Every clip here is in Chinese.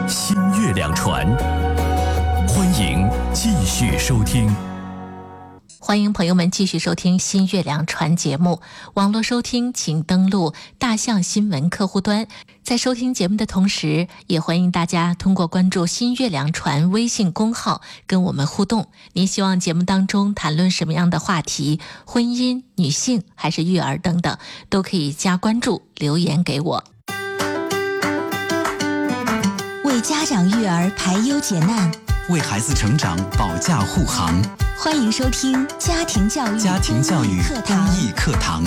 新月亮船，欢迎继续收听。 欢迎朋友们继续收听新月亮船节目，网络收听请登录大象新闻客户端。在收听节目的同时，也欢迎大家通过关注新月亮船微信公号跟我们互动。您希望节目当中谈论什么样的话题，婚姻、女性还是育儿等等，都可以加关注留言给我。 为家长育儿排忧解难， 为孩子成长保驾护航。 欢迎收听家庭教育公益课堂。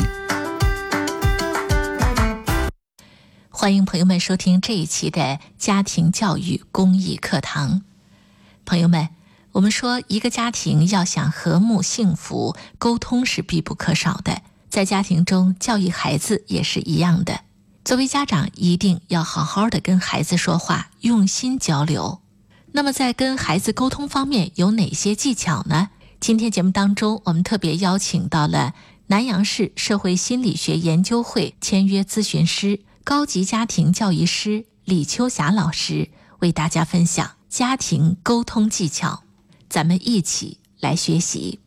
欢迎朋友们收听这一期的家庭教育公益课堂。朋友们，我们说一个家庭要想和睦幸福，沟通是必不可少的。在家庭中教育孩子也是一样的。作为家长，一定要好好的跟孩子说话，用心交流。那么在跟孩子沟通方面有哪些技巧呢？今天节目当中，我们特别邀请到了南阳市社会心理学研究会签约咨询师、高级家庭教育师李秋霞老师，为大家分享家庭沟通技巧。咱们一起来学习。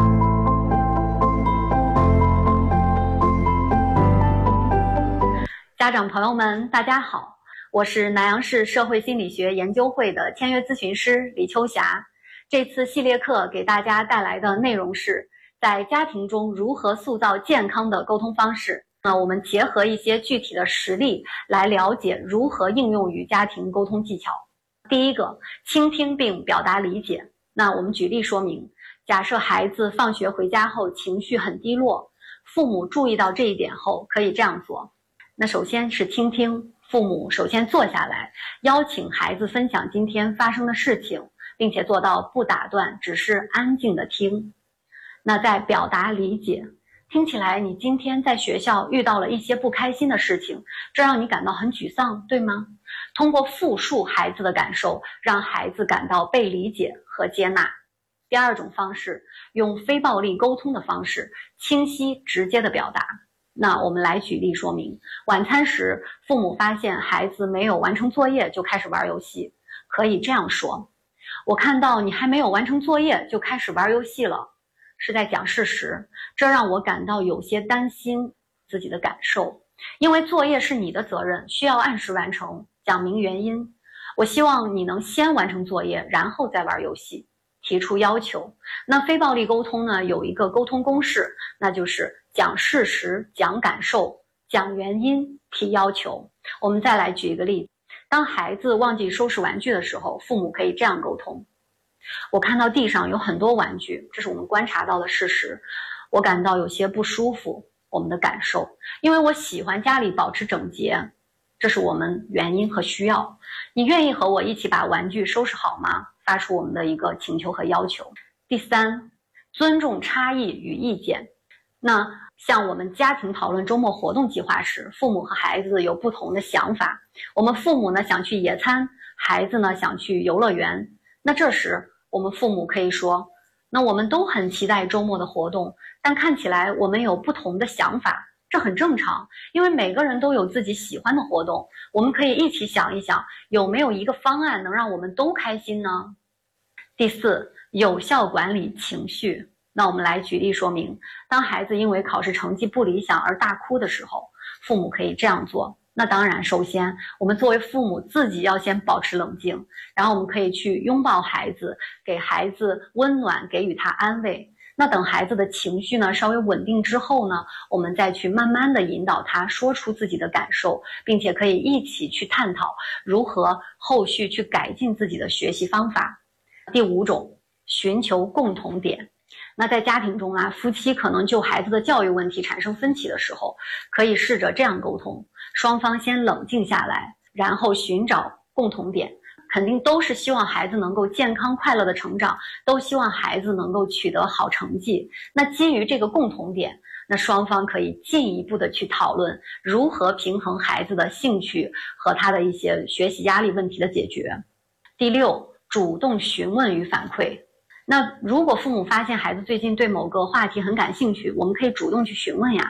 家长朋友们，大家好，我是南阳市社会心理学研究会的签约咨询师李秋霞。这次系列课给大家带来的内容是在家庭中如何塑造健康的沟通方式。我们结合一些具体的实例来了解如何应用于家庭沟通技巧。第一个，倾听并表达理解。那我们举例说明，假设孩子放学回家后情绪很低落，父母注意到这一点后可以这样做。那首先是倾听，父母首先坐下来，邀请孩子分享今天发生的事情，并且做到不打断，只是安静的听。那再表达理解，听起来你今天在学校遇到了一些不开心的事情，这让你感到很沮丧，对吗？通过复述孩子的感受，让孩子感到被理解和接纳。第二种方式，用非暴力沟通的方式，清晰直接的表达。那我们来举例说明，晚餐时父母发现孩子没有完成作业就开始玩游戏，可以这样说：我看到你还没有完成作业就开始玩游戏了，是在讲事实，这让我感到有些担心自己的感受，因为作业是你的责任，需要按时完成，讲明原因。我希望你能先完成作业，然后再玩游戏。提出要求。那非暴力沟通呢，有一个沟通公式，那就是讲事实、讲感受、讲原因、提要求。我们再来举一个例子，当孩子忘记收拾玩具的时候，父母可以这样沟通：我看到地上有很多玩具，这是我们观察到的事实，我感到有些不舒服，我们的感受，因为我喜欢家里保持整洁，这是我们原因和需要。你愿意和我一起把玩具收拾好吗？发出我们的一个请求和要求。第三，尊重差异与意见。那像我们家庭讨论周末活动计划时，父母和孩子有不同的想法。我们父母呢想去野餐，孩子呢想去游乐园。那这时我们父母可以说，那我们都很期待周末的活动，但看起来我们有不同的想法，这很正常，因为每个人都有自己喜欢的活动，我们可以一起想一想，有没有一个方案能让我们都开心呢？第四，有效管理情绪。那我们来举例说明，当孩子因为考试成绩不理想而大哭的时候，父母可以这样做。那当然，首先我们作为父母自己要先保持冷静，然后我们可以去拥抱孩子，给孩子温暖，给予他安慰。那等孩子的情绪呢稍微稳定之后呢，我们再去慢慢的引导他说出自己的感受，并且可以一起去探讨如何后续去改进自己的学习方法。第五种，寻求共同点。那在家庭中啊，夫妻可能就孩子的教育问题产生分歧的时候，可以试着这样沟通，双方先冷静下来，然后寻找共同点。肯定都是希望孩子能够健康快乐的成长，都希望孩子能够取得好成绩。那基于这个共同点，那双方可以进一步的去讨论如何平衡孩子的兴趣和他的一些学习压力问题的解决。第六，主动询问与反馈。那如果父母发现孩子最近对某个话题很感兴趣，我们可以主动去询问呀。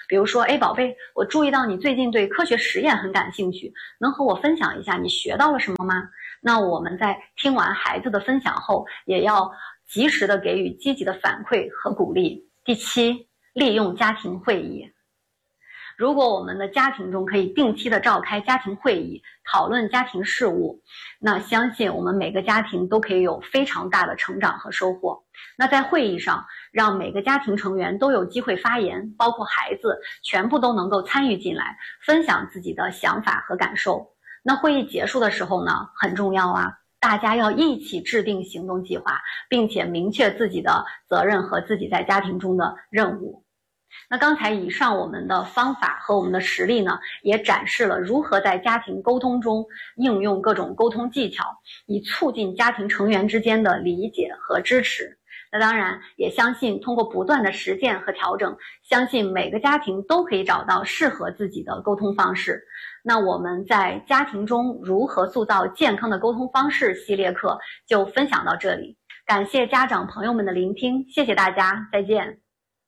比如说，宝贝，我注意到你最近对科学实验很感兴趣，能和我分享一下你学到了什么吗？那我们在听完孩子的分享后，也要及时的给予积极的反馈和鼓励。第7，利用家庭会议。如果我们的家庭中可以定期的召开家庭会议，讨论家庭事务，那相信我们每个家庭都可以有非常大的成长和收获。那在会议上，让每个家庭成员都有机会发言，包括孩子，全部都能够参与进来，分享自己的想法和感受。那会议结束的时候呢，很重要啊，大家要一起制定行动计划，并且明确自己的责任和自己在家庭中的任务。那刚才以上我们的方法和我们的实例呢，也展示了如何在家庭沟通中应用各种沟通技巧，以促进家庭成员之间的理解和支持。那当然也相信通过不断的实践和调整，相信每个家庭都可以找到适合自己的沟通方式。那我们在家庭中如何塑造健康的沟通方式系列课就分享到这里，感谢家长朋友们的聆听，谢谢大家，再见。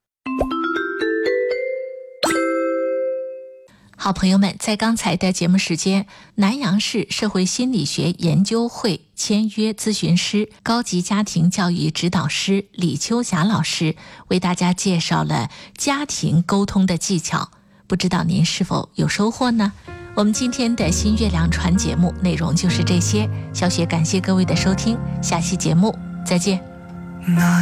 好朋友们，在刚才的节目时间，南阳市社会心理学研究会签约咨询师、高级家庭教育指导师李秋霞老师为大家介绍了家庭沟通的技巧，不知道您是否有收获呢？我们今天的新月亮传节目内容就是这些，小雪感谢各位的收听，下期节目再见。